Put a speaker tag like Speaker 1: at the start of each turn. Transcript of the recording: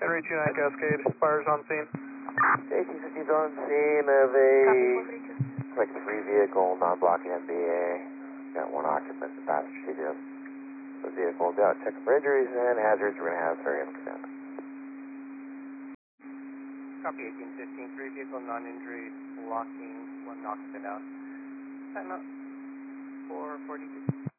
Speaker 1: Henry 29 Cascade, fire's on scene.
Speaker 2: AC-50's on scene of a like 3 vehicle, non-blocking MBA. Got 1 occupant, the passenger seat in. The vehicle's out. Check for injuries and hazards. We're going to have Ferry on command.
Speaker 3: Copy 1815, 3 vehicle, non-injury, blocking, 1 occupant out. Time out. 442.